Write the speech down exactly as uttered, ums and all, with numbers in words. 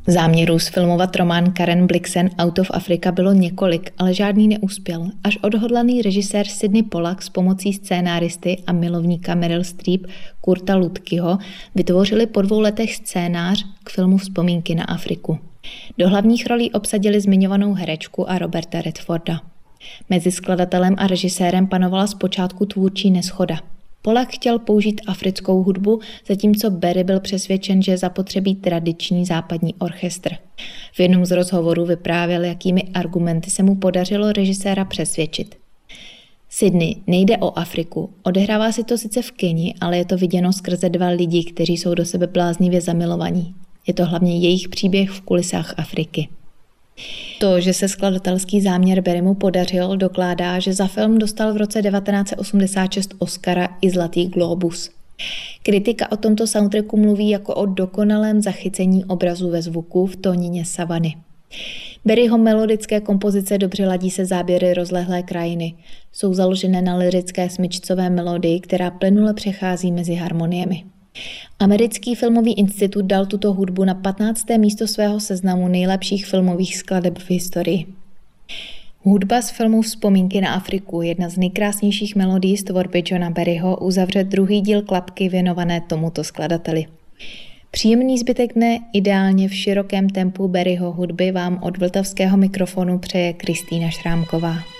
Záměrů sfilmovat román Karen Blixen Out of Africa bylo několik, ale žádný neuspěl. Až odhodlaný režisér Sidney Pollack s pomocí scénáristy a milovníka Meryl Streep Kurta Luttkeho vytvořili po dvou letech scénář k filmu Vzpomínky na Afriku. Do hlavních rolí obsadili zmiňovanou herečku a Roberta Redforda. Mezi skladatelem a režisérem panovala zpočátku tvůrčí neshoda. Pollack chtěl použít africkou hudbu, zatímco Barry byl přesvědčen, že zapotřebí tradiční západní orchestr. V jednom z rozhovorů vyprávěl, jakými argumenty se mu podařilo režiséra přesvědčit. Sydney, nejde o Afriku. Odehrává si to sice v Keni, ale je to viděno skrze dva lidi, kteří jsou do sebe bláznivě zamilovaní. Je to hlavně jejich příběh v kulisách Afriky. To, že se skladatelský záměr Barrymu podařil, dokládá, že za film dostal v roce devatenáct set osmdesát šest Oscara i Zlatý glóbus. Kritika o tomto soundtracku mluví jako o dokonalém zachycení obrazu ve zvuku v tónině savany. Barryho melodické kompozice dobře ladí se záběry rozlehlé krajiny. Jsou založené na lyrické smyčcové melodii, která plynule přechází mezi harmoniemi. Americký filmový institut dal tuto hudbu na patnácté místo svého seznamu nejlepších filmových skladeb v historii. Hudba z filmu Vzpomínky na Afriku, jedna z nejkrásnějších melodií z tvorby Johna Barryho, uzavře druhý díl Klapky věnované tomuto skladateli. Příjemný zbytek dne, ideálně v širokém tempu Barryho hudby vám od vltavského mikrofonu přeje Kristýna Šrámková.